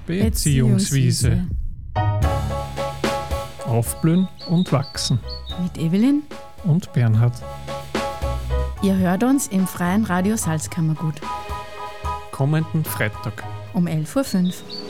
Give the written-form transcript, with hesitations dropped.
Beziehungswiese. Aufblühen und wachsen. Mit Evelyn und Bernhard. Ihr hört uns im Freien Radio Salzkammergut. Kommenden Freitag um 11.05 Uhr.